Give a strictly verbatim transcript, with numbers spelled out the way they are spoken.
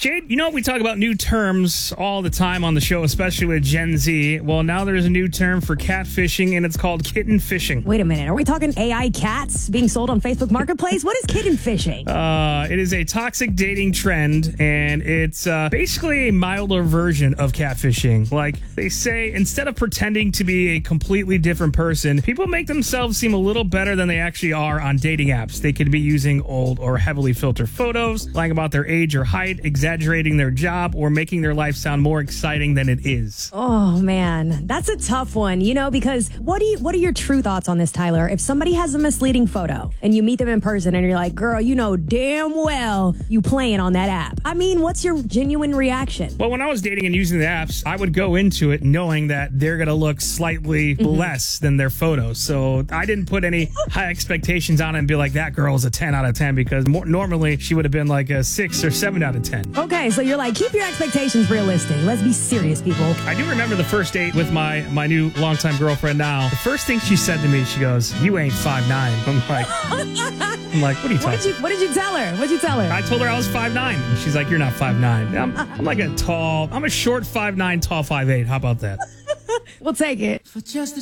Jade, you know we talk about new terms all the time on the show, especially with Gen Z. Well, now there's a new term for catfishing, and it's called kitten fishing. Wait a minute. Are we talking A I cats being sold on Facebook Marketplace? What is kitten fishing? Uh, it is a toxic dating trend, and it's uh, basically a milder version of catfishing. Like they say, instead of pretending to be a completely different person, people make themselves seem a little better than they actually are on dating apps. They could be using old or heavily filtered photos, lying about their age or height, exaggerating their job, or making their life sound more exciting than it is. Oh, man. That's a tough one, you know, because what do you, what are your true thoughts on this, Tyler? If somebody has a misleading photo and you meet them in person and you're like, girl, you know damn well you playing on that app. I mean, what's your genuine reaction? Well, when I was dating and using the apps, I would go into it knowing that they're going to look slightly mm-hmm. less than their photos. So I didn't put any high expectations on it and be like, that girl's a ten out of ten, because more, normally she would have been like a six or seven out of ten. Okay, so you're like, keep your expectations realistic. Let's be serious, people. I do remember the first date with my, my new longtime girlfriend now. The first thing she said to me, she goes, you ain't five nine. I'm like, I'm like, what are you talking what did you, what did you tell her? What did you tell her? I told her I was five nine. And she's like, you're not five nine. I'm, I'm like a tall, I'm a short five nine, tall five eight. How about that? We'll take it. For just a